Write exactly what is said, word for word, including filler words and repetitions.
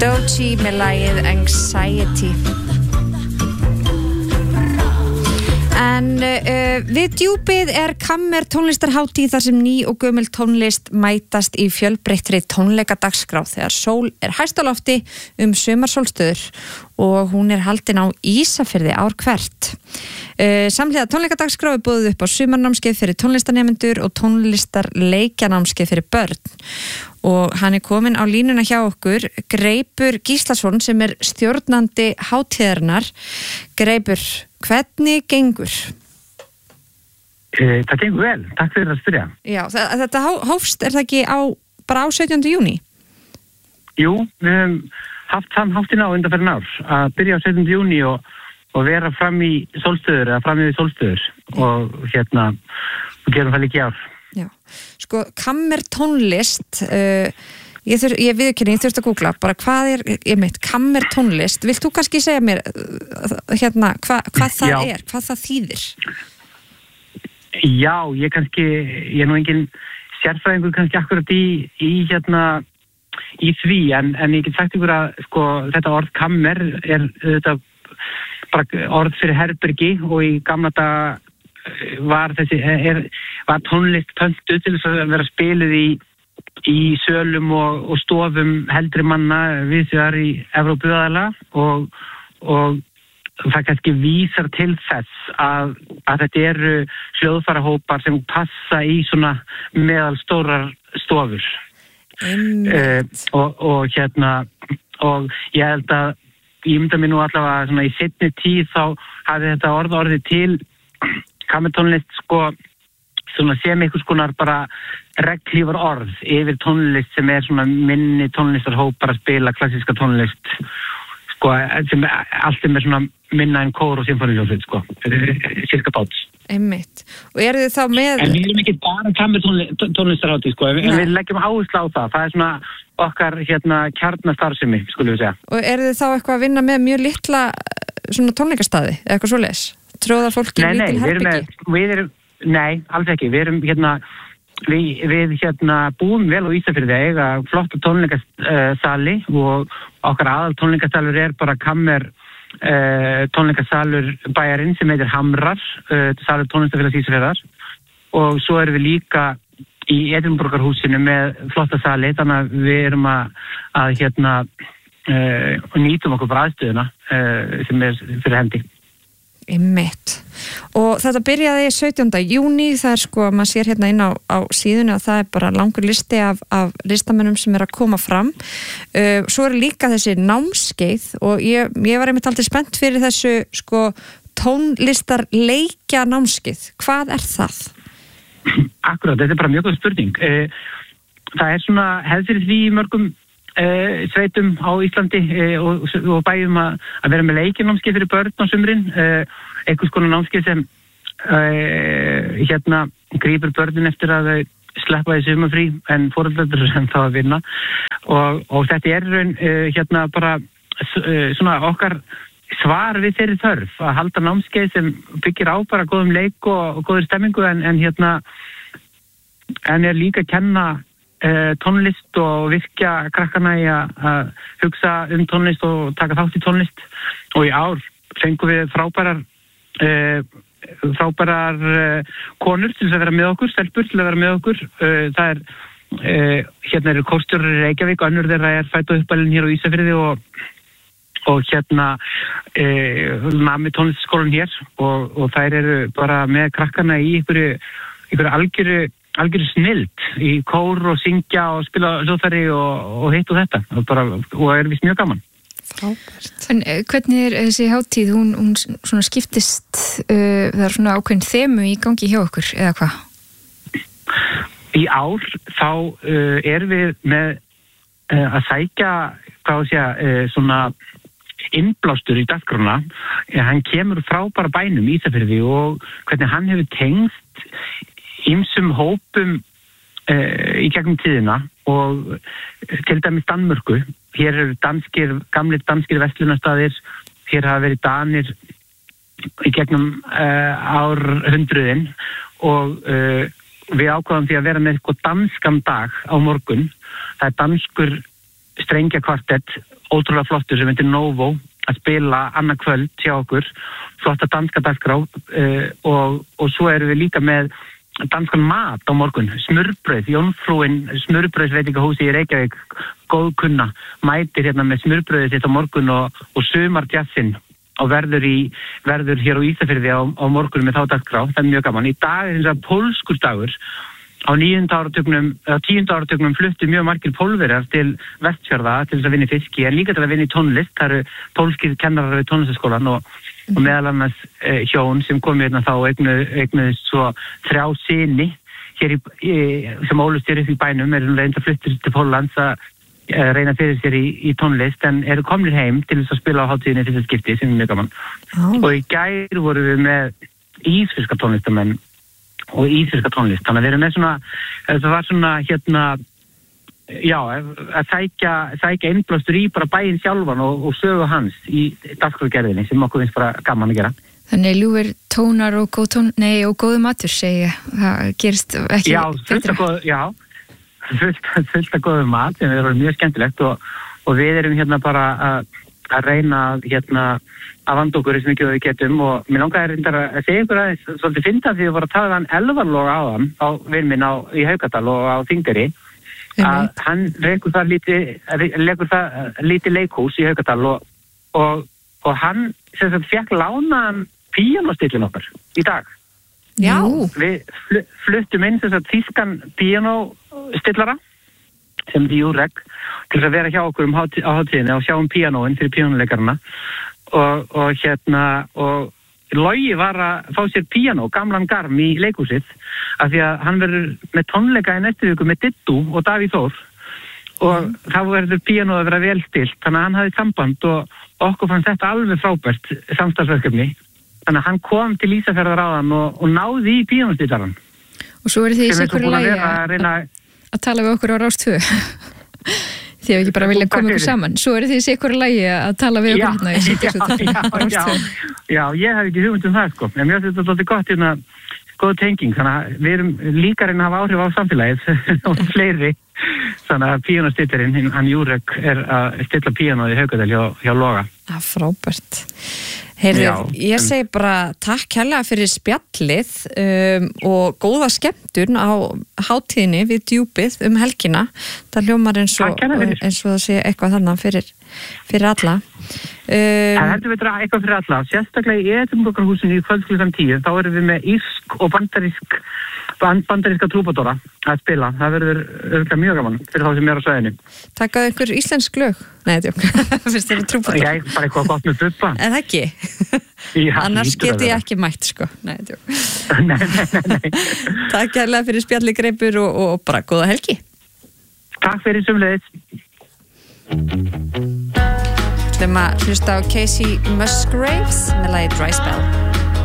Doechii með lagið Anxiety. En uh, við djúpið er Kammer tónlistarhátíð þar sem ný og gömul tónlist mætast í fjölbreyttri tónleikadagskrá þegar sól er hæst á lofti um sumarsólstöður og hún er haldin á Ísafirði ár hvert. Uh, samhliða tónleikadagskrá er boðið upp á sumarnámskeið fyrir tónlistanemendur og tónlistarleikjanámskeið fyrir börn. Og hann er komin á línuna hjá okkur, Greipur Gíslason sem er stjórnandi hátíðarinnar. Greipur, hvernig gengur? E, það gengur vel, takk fyrir að spyrja. Já, það, þetta hófst, er það ekki á, bara á sautjánda júní? Jú, við höfum haft saman háttina á undanferðin ár að byrja á sautjánda júní og, og vera fram í sólstöður, eða fram í sólstöður og hérna, við gerum það líka í ár. Já, sko, kammer tónlist, uh, ég, þur, ég viðurkenni, ég þurfti að googla, bara hvað er, ég meit, kammer tónlist, vilt þú kannski segja mér, uh, hérna, hva, hvað það Já. er, hvað það þýðir? Já, ég kannski, ég er nú engin sérfræðingur kannski akkurat í, í hérna, í því, en, en ég get sagt ykkur að, sko, þetta orð kammer er þetta bara orð fyrir herbergi og í gamla daga var þessi, er, var tónlist pöntu til þess að vera spiluð í, í sölum og, og stofum heldri manna við þjóðar í Evrópu aðalega og, og það kannski vísar til þess að, að þetta eru hljóðfarahópar sem passa í svona meðal stórar stofur. Uh, og, og hérna og ég held að ég mynda mér nú allavega svona í seinni tíð þá hafði þetta orð orðið til kammertónlist sko svona sem einhvers konar bara reglífar orð yfir tónlist sem er svona minni tónlistarhópar að spila klassíska tónlist sko sem allt sem er svona minna en kór og symfóníuhljómsveit sko cirka báts. Einmitt. Og eru þið þá með En við erum ekki bara kammertónlistarhátíð sko en við leggjum áherslu á það. Það er svona okkar hérna kjarnastarfsemi skulum við segja. Og eru þið þá eitthvað að vinna með mjög litla svona tónleikastaði eða eitthvað svoleiðis? Tróðar fólki nei, lítil nei, við erum herbyggi? með, við erum, nei, alls ekki. Við erum hérna, við, við hérna búum vel á Ísafirði að eiga flotta tónleikasali og okkar aðal tónleikasalur er bara kammer uh, tónleikasalur bæjarinn sem heitir Hamrar, uh, salur tónlistafélags Ísafjarðar og svo erum við líka í Edinborgarhúsinu með flotta sali þannig að við erum að, að hérna uh, nýtum okkur bara aðstöðuna uh, sem er fyrir hendi. Einmitt. Og þetta byrjaði sautjánda júní, það er sko, maður sér hérna inn á, á síðunni að það er bara langur listi af, af listamönnum sem er að koma fram. Uh, svo er líka þessi námskeið og ég, ég var einmitt aldrei spennt fyrir þessu sko tónlistarleikja námskeið. Hvað er það? Akkurat, þetta er bara mjög góð spurning. Uh, það er svona hefð fyrir því í mörgum Uh, sveitum á Íslandi uh, og, og bæjum að, að vera með leikinámskeið fyrir börn á sumrin uh, einhvers konar námskeið sem uh, hérna grípur börnin eftir að þau sleppa í sumarfrí en foreldrarnir sem þá að vinna og, og þetta er uh, hérna bara uh, svona okkar svar við þeirri þörf að halda námskeið sem byggir á bara góðum leik og, og góður stemmingu en, en hérna en er líka að kenna Uh, tónlist og virkja krakkana í að hugsa um tónlist og taka þátt í tónlist og í ár fengum við frábærar uh, frábærar uh, konur til að vera með okkur, stelpur til að vera með okkur uh, það er uh, hérna eru kórstjórar í Reykjavík önnur þeirra er fædd og uppalinn hér á Ísafirði og, og hérna uh, nami tónlistaskólan hér og, og þær eru bara með krakkana í einhverju, einhverju algjöru algjör snild í kór og syngja og spila hljóðfæri og, og hitt og þetta og, bara, og er vist mjög gaman. Frábært. En hvernig er þessi hátíð, hún, hún svona skiptist, uh, það er svona ákveðin þemu í gangi hjá okkur, eða hvað? Í ár þá uh, erum við með uh, að sækja, hvað sé að, uh, svona innblástur í dagskrána. Hann kemur frá bara bænum Ísafirði og hvernig hann hefur tengst ýmsum hópum uh, í gegnum tíðina og til dæmis Danmörku. Hér eru danskir, gamlir danskir verslunarstaðir, hér hafa verið danir í gegnum uh, árhundruðin og uh, við ákváðum því að vera með eitthvað danskan dag á morgun. Það er danskur strengja kvartett, ótrúlega flottur sem heitir Novo, að spila annað kvöld hjá okkur, flotta danska dagskrá uh, og, og svo erum við líka með danskan mat á morgun, smurbrauð, Jónfrúin smurbrauðsveitingahúsi í Reykjavík, góðkunna, mætir hérna með smurbrauðið sitt á morgun og, og sumardjassinn og verður, í, verður hér á Ísafirði á, á morgun með þá dagskrá, það er mjög gaman. Í dag er þess að pólskur dagur. Á níunda áratugnum, á tíunda áratugnum fluttu mjög margir pólverjar til Vestfjarða til þess að vinna í fiski, en líka til að vinna í tónlist. Það eru pólskir kennarar í tónlistaskólan og, mm. og meðal annars eh, hjón sem komu hérna þá og eignuðist svo þrjá syni hér í, í, sem ólust hér upp í bænum, er reynda fluttur til Póllands að eh, reyna fyrir sér í, í tónlist, en eru komnir heim til þess að spila á hátíðinni fyrir skipti sem er mjög gaman. Oh. Og í gær voru við með ísfirska tónlistamenn og íslenska tónlist. Þannig að við erum með svona, það var svona hérna, já, að sækja, sækja innblástur í bara bæinn sjálfan og, og sögu hans í dagskrárgerðinni sem okkur finnst bara gaman að gera. Þannig ljúfir tónar og góð tón, nei, og góðu matur segi ég, það gerist ekki já, betra. Góð, já, fullt, fullt að góðu mat sem er mjög skemmtilegt og, og við erum hérna bara að, að reyna hérna að vanda okkur sem ekki við getum og mér langaði að segja ykkur aðeins svolítið finna því að við vorum að tala um Elvarlóg á hann á vinn minn á, í Haukadal og á Þingari að hann leikur það lítið leikur það lítið leikhús í Haukadal og, og, og hann sem sagt fekk lánaðan píanóstillin okkar í dag. Já. Við fl- fluttum inn sem sagt þýskan píanóstillara sem er Júrek til að vera hjá okkur um hátíð, á hátíðinni og sjá um píanóin fyrir píanóleikarana Og, og hérna og Logi var að fá sér píanó, gamlan garm í leikhúsið af því að hann verður með tónleika í næstu viku með Dittu og Davíð Þór og mm. þá verður píanó að vera vel stilt þannig að hann hafði samband og okkur fannst þetta alveg frábært samstarfsverkefni þannig að hann kom til Ísafjarðar áðan og, og náði í píanóstillarann. Og svo eru þið í sikkur lagi að, að, reyna... að tala við okkur á Rás tvö Þið hefur ekki bara viljað koma ykkur saman. Svo eru þið sikkur lagi að tala við okkur hérna í já, já, já, já, ég hef ekki hugmynd um það sko. En mér finnst þetta svolítið gott hérna, góð tenging. Þannig að við erum líka reyna að hafa áhrif á samfélagið og fleiri. Þannig að píanóstillirinn, hann Júrek, er að stilla píanóið í Haukadal hjá, hjá Loga. Það er frábært. Heyrðu, ég segi bara takk kærlega fyrir spjallið um, og góða skemmtun á hátíðinni við Djúpið um helgina. Það hljómar eins og, eins og það sé eitthvað þannig fyrir, fyrir alla. Um, Það heldur við eitthvað fyrir alla. Sérstaklega í Edinborgarhúsinu í kvöld klukkan tíu, þá erum við með írsk og bandarísk, bandaríska trúbadóra að spila. Það verður örgulega mjög gaman fyrir þá sem er á svæðinu. Takkaðu ykkur íslensk lög? Nei, fyrst þeirra trúbadóra. Já, bara eitthvað gott með bubba. En það ekki? Já, annars get ég ekki mætt sko. Nei, nei, nei, nei, nei. Takk kærlega fyrir spjalli greipur og, og bara góða helgi. Takk fyrir sömuleiðis. Við ætlum að hlusta á Casey Musgraves með lagið Dry Spell.